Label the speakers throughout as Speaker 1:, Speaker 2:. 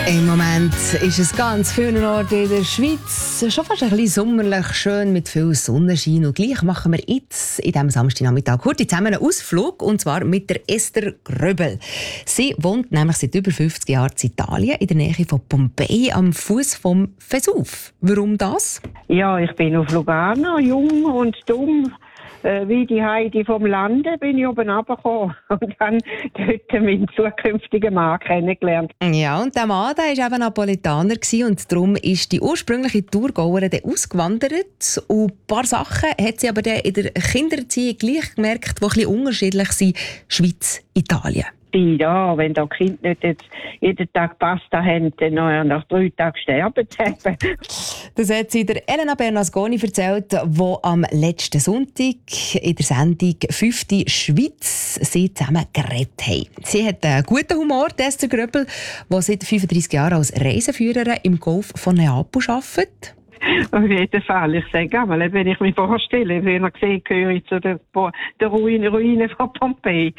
Speaker 1: Im Moment ist es ganz vielen Orten in der Schweiz schon fast ein bisschen sommerlich schön mit viel Sonnenschein. Und gleich machen wir jetzt in diesem Samstagnachmittag heute zusammen einen Ausflug, und zwar mit der Esther Gröbel. Sie wohnt nämlich seit über 50 Jahren in Italien, in der Nähe von Pompeji, am Fuß vom Vesuv. Warum das?
Speaker 2: Ja, ich bin auf Lugano, jung und dumm. Wie die Heidi vom Lande bin ich oben runtergekommen und dann dort meinen zukünftigen Mann kennengelernt.
Speaker 1: Ja, und der Mann der war eben Napolitaner und darum ist die ursprüngliche Thurgauerin ausgewandert. Und ein paar Sachen hat sie aber in der Kindererziehung gleich gemerkt, die ein bisschen unterschiedlich sind: Schweiz, Italien.
Speaker 2: Ja, wenn da Kind nicht jetzt jeden Tag Pasta haben, dann nach 3 Tagen sterben sie.
Speaker 1: Das hat sie der Elena Bernasconi erzählt, die am letzten Sonntag in der Sendung «5. Schweiz» sie zusammen geredet haben. Sie hat einen guten Humor, Esther Gröbel, die seit 35 Jahren als Reiseführerin im Golf von Neapel arbeitet.
Speaker 2: Auf jeden Fall. Ich sage einmal, wenn ich mir vorstelle, wenn ich sehe, gehöre ich zu den Ruinen von Pompeji.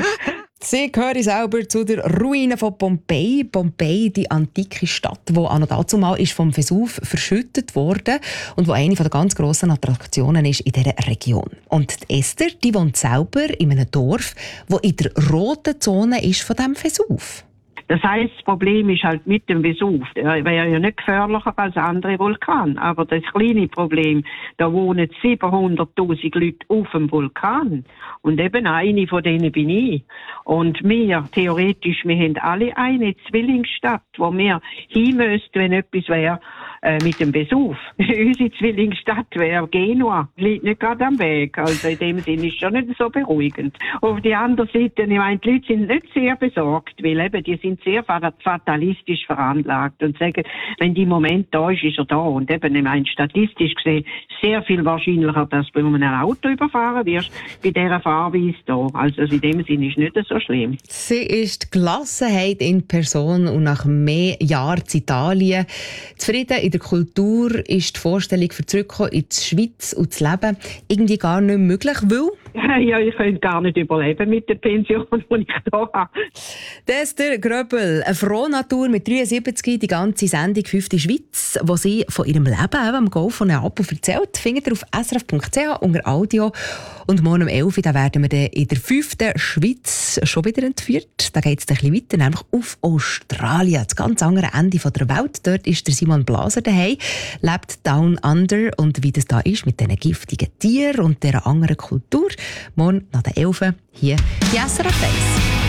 Speaker 1: Sie gehören selber zu der Ruine von Pompeji. Pompeji, die antike Stadt, die auch dazumal ist vom Vesuv verschüttet wurde und wo eine der ganz grossen Attraktionen ist in dieser Region. Und die Esther, die wohnt selber in einem Dorf, das in der roten Zone ist von diesem Vesuv.
Speaker 2: Das heisst, das Problem ist halt mit dem Vesuv. Er wäre ja nicht gefährlicher als andere Vulkane. Aber das kleine Problem, da wohnen 700'000 Leute auf dem Vulkan. Und eben eine von denen bin ich. Und wir, theoretisch, wir haben alle eine Zwillingsstadt, wo wir hin müssten, wenn etwas wäre, mit dem Vesuv. Unsere Zwillingsstadt wäre Genua. Liegt nicht gerade am Weg. Also in dem Sinne ist schon nicht so beruhigend. Auf der anderen Seite, ich meine, die Leute sind nicht sehr besorgt, weil eben, die sind sehr fatalistisch veranlagt und sagen, wenn die Moment da ist, ist er da. Und eben, ich meine, statistisch gesehen, sehr viel wahrscheinlicher, dass du mit einem Auto überfahren wirst, bei dieser Fahrweise da. Also in dem Sinne ist nicht so schlimm.
Speaker 1: Sie ist die Gelassenheit in Person und nach mehr Jahren in Italien. Zufrieden in der Kultur ist die Vorstellung für zurückkommen in die Schweiz und das Leben irgendwie gar nicht möglich, weil...
Speaker 2: Ja, ich könnte gar nicht überleben mit der Pension, die ich hier habe.
Speaker 1: Esther Gröbel, eine Frohnatur mit 73, die ganze Sendung «5. Schweiz», wo sie von ihrem Leben am Golf von Neapel erzählt, findet ihr auf srf.ch unter Audio. Und morgen um 11 Uhr werden wir dann in der 5. Schweiz schon wieder entführt. Da geht es ein bisschen weiter, nämlich auf Australien, das ganz andere Ende der Welt. Dort ist der Simon Blaser daheim, lebt Down Under, und wie das da ist mit diesen giftigen Tieren und dieser anderen Kultur. Morgen nach der 11 Uhr hier die SRF 1.